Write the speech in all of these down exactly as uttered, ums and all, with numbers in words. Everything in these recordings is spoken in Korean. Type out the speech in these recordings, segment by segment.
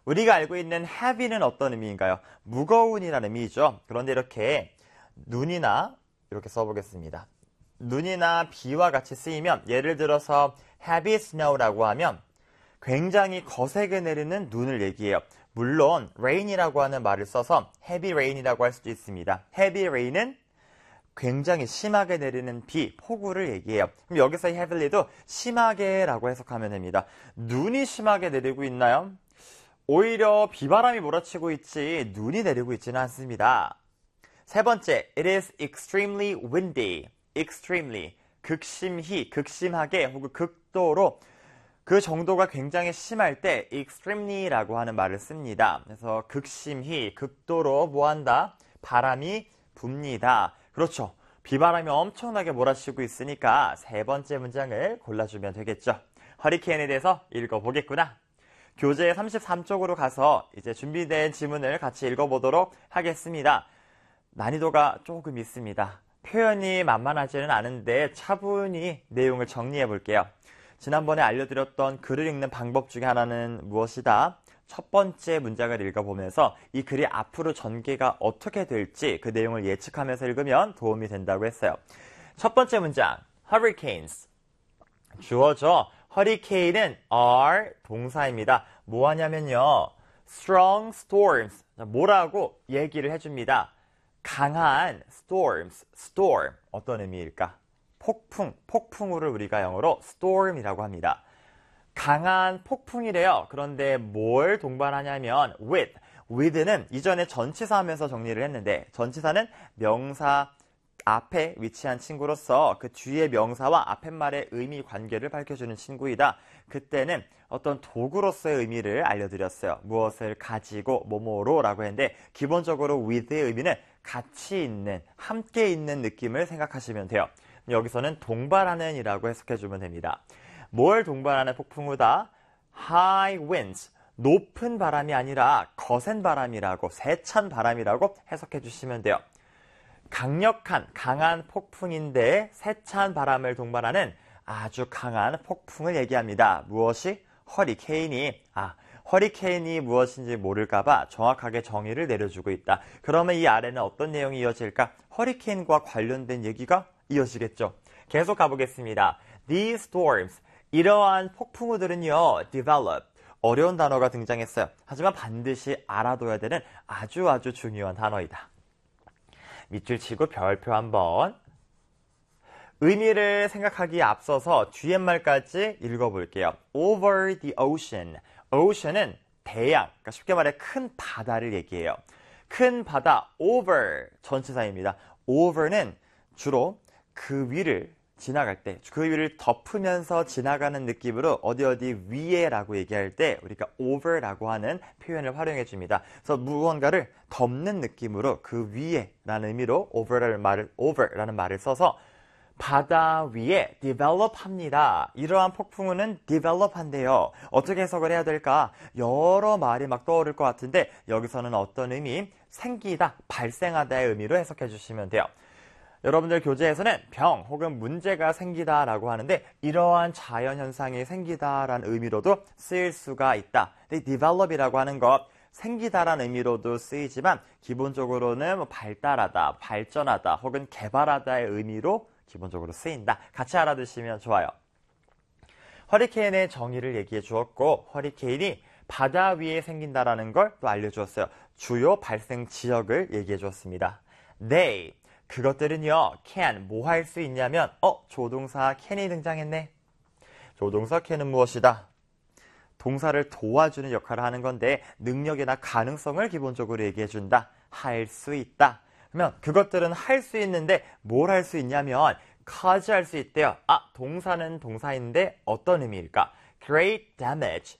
우리가 알고 있는 heavy는 어떤 의미인가요? 무거운이라는 의미죠. 그런데 이렇게 눈이나 이렇게 써보겠습니다. 눈이나 비와 같이 쓰이면 예를 들어서 heavy snow라고 하면 굉장히 거세게 내리는 눈을 얘기해요. 물론 rain이라고 하는 말을 써서 heavy rain이라고 할 수도 있습니다. heavy rain은 굉장히 심하게 내리는 비, 폭우를 얘기해요. 그럼 여기서 heavy도 심하게라고 해석하면 됩니다. 눈이 심하게 내리고 있나요? 오히려 비바람이 몰아치고 있지 눈이 내리고 있지는 않습니다. 세 번째, it is extremely windy. extremely, 극심히, 극심하게 혹은 극도로 그 정도가 굉장히 심할 때 extremely라고 하는 말을 씁니다. 그래서 극심히, 극도로 뭐한다? 바람이 붑니다. 그렇죠. 비바람이 엄청나게 몰아치고 있으니까 세 번째 문장을 골라주면 되겠죠. 허리케인에 대해서 읽어보겠구나. 교재 삼십삼 쪽으로 가서 이제 준비된 지문을 같이 읽어보도록 하겠습니다. 난이도가 조금 있습니다. 표현이 만만하지는 않은데 차분히 내용을 정리해 볼게요. 지난번에 알려드렸던 글을 읽는 방법 중에 하나는 무엇이다? 첫 번째 문장을 읽어보면서 이 글이 앞으로 전개가 어떻게 될지 그 내용을 예측하면서 읽으면 도움이 된다고 했어요. 첫 번째 문장, hurricanes. 주어죠. 허리케인은 are 동사입니다. 뭐 하냐면요. strong storms. 뭐라고 얘기를 해줍니다. 강한 storms, storm. 어떤 의미일까? 폭풍, 폭풍우를 우리가 영어로 storm이라고 합니다. 강한 폭풍이래요. 그런데 뭘 동반하냐면 with. with는 이전에 전치사 하면서 정리를 했는데 전치사는 명사 앞에 위치한 친구로서 그 뒤에 명사와 앞팻말의 의미 관계를 밝혀주는 친구이다. 그때는 어떤 도구로서의 의미를 알려드렸어요. 무엇을 가지고 뭐뭐로 라고 했는데 기본적으로 with의 의미는 같이 있는, 함께 있는 느낌을 생각하시면 돼요. 여기서는 동반하는 이라고 해석해주면 됩니다. 뭘 동반하는 폭풍우다? high winds. 높은 바람이 아니라 거센 바람이라고, 세찬 바람이라고 해석해 주시면 돼요. 강력한, 강한 폭풍인데 세찬 바람을 동반하는 아주 강한 폭풍을 얘기합니다. 무엇이? 허리케인이. 아, 허리케인이 무엇인지 모를까봐 정확하게 정의를 내려주고 있다. 그러면 이 아래는 어떤 내용이 이어질까? 허리케인과 관련된 얘기가 이어지겠죠. 계속 가보겠습니다. These storms. 이러한 폭풍우들은요, develop. 어려운 단어가 등장했어요. 하지만 반드시 알아둬야 되는 아주 아주 중요한 단어이다. 밑줄 치고 별표 한번. 의미를 생각하기에 앞서서 뒤에 말까지 읽어볼게요. Over the ocean. ocean은 대양, 그러니까 쉽게 말해 큰 바다를 얘기해요. 큰 바다, over 전치사입니다. over는 주로 그 위를 지나갈 때, 그 위를 덮으면서 지나가는 느낌으로 어디 어디 위에라고 얘기할 때 우리가 over라고 하는 표현을 활용해 줍니다. 그래서 무언가를 덮는 느낌으로 그 위에라는 의미로 over라는 말을, over라는 말을 써서 바다 위에 develop 합니다. 이러한 폭풍우는 develop 한대요. 어떻게 해석을 해야 될까? 여러 말이 막 떠오를 것 같은데 여기서는 어떤 의미? 생기다, 발생하다의 의미로 해석해 주시면 돼요. 여러분들 교재에서는 병 혹은 문제가 생기다라고 하는데 이러한 자연현상이 생기다라는 의미로도 쓰일 수가 있다. 근데 develop이라고 하는 것 생기다라는 의미로도 쓰이지만 기본적으로는 뭐 발달하다, 발전하다 혹은 개발하다의 의미로 기본적으로 쓰인다. 같이 알아두시면 좋아요. 허리케인의 정의를 얘기해 주었고 허리케인이 바다 위에 생긴다라는 걸 또 알려주었어요. 주요 발생 지역을 얘기해 주었습니다. They, 그것들은요, can, 뭐 할 수 있냐면 어, 조동사 can이 등장했네. 조동사 can은 무엇이다? 동사를 도와주는 역할을 하는 건데 능력이나 가능성을 기본적으로 얘기해 준다. 할 수 있다. 그러면 그것들은 할 수 있는데 뭘 할 수 있냐면 cause 할 수 있대요. 아, 동사는 동사인데 어떤 의미일까? Great damage.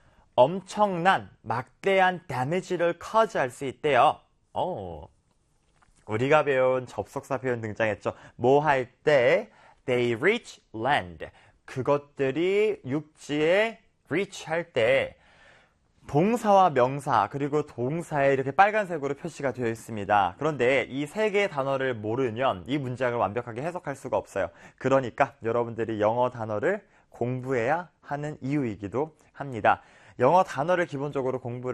엄청난, 막대한 damage를 cause 할 수 있대요. 어, 우리가 배운 접속사 표현 등장했죠. 뭐 할 때? They reach land. 그것들이 육지에 reach 할 때 동사와 명사 그리고 동사에 이렇게 빨간색으로 표시가 되어 있습니다. 그런데 이 세 개의 단어를 모르면 이 문장을 완벽하게 해석할 수가 없어요. 그러니까 여러분들이 영어 단어를 공부해야 하는 이유이기도 합니다. 영어 단어를 기본적으로 공부를